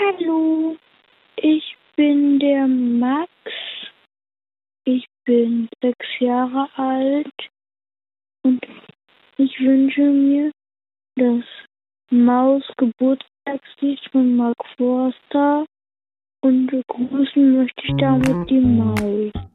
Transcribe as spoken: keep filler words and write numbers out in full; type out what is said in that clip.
Hallo, ich bin der Max. Ich bin sechs Jahre alt und ich wünsche mir das Maus-Geburtstagslied von Mark Forster und begrüßen möchte ich damit die Maus.